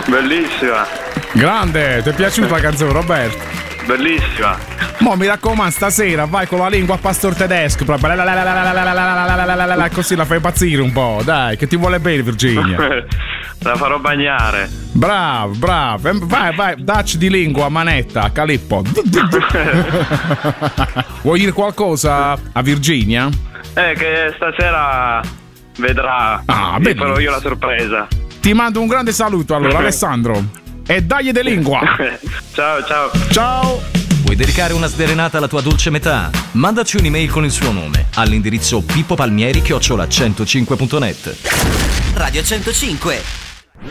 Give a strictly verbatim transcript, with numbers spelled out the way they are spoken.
Bellissima. Grande, ti è piaciuta la canzone, Roberto? Bellissima. Mo mi raccomando, stasera vai con la lingua a pastor tedesco, proprio così la fai impazzire un po', dai, che ti vuole bene Virginia. La farò bagnare. Bravo, bravo. Vai, vai, dacci di lingua, manetta, Calippo. Vuoi dire qualcosa a Virginia? Eh, che stasera vedrà. Ah, Gli farò io la sorpresa. Ti mando un grande saluto allora, Alessandro. E dagli di lingua. Ciao, ciao. Ciao. Vuoi dedicare una sderenata alla tua dolce metà? Mandaci un'email con il suo nome all'indirizzo pippopalmieri chiocciola centocinque punto net. Radio centocinque.